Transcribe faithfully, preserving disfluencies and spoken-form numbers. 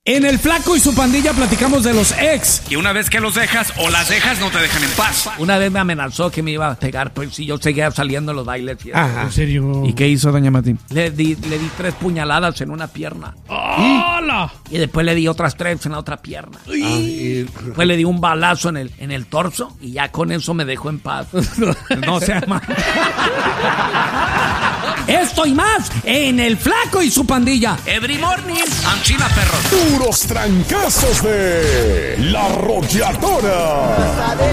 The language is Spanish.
En El Flaco y su pandilla platicamos de los ex. Y una vez que los dejas o las dejas, no te dejan en paz. Una vez me amenazó que me iba a pegar, pues si yo seguía saliendo en los bailes. Y Ajá. ¿En serio? ¿Y qué hizo doña Matín? Le di, le di tres puñaladas en una pierna. ¡Hola! Y después le di otras tres en la otra pierna. Ah, y... Después le di un balazo en el, en el torso y ya con eso me dejó en paz. No sea mal. Esto y más en El Flaco y su pandilla. Every morning, Anchina perros. Duros trancazos de La Arrolladora.